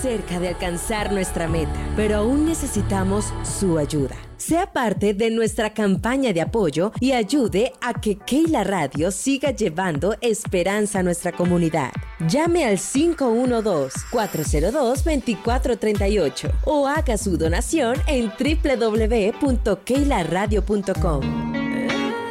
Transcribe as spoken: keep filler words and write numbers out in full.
cerca de alcanzar nuestra meta, pero aún necesitamos su ayuda. Sea parte de nuestra campaña de apoyo y ayude a que Keila Radio siga llevando esperanza a nuestra comunidad. Llame al cinco uno dos, cuatro cero dos, dos cuatro tres ocho o haga su donación en doble u doble u doble u punto keila radio punto com.